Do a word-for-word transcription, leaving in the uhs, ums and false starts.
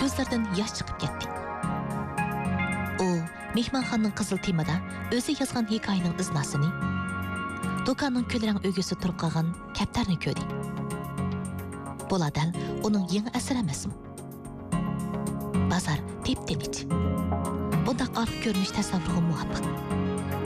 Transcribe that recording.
ko'zlaridan yosh chiqib ketdi. U mehmonxonaning qizil temada o'zi yozgan hikoyaning iznasini, do'konning kulrang o'g'isi turib qolgan kaptarni ko'rdi. Bo'ladal uning yangi asar emasmi? Bazar tep-tinch. Bundaq orqa ko'rinish tasavvurga muvofiq.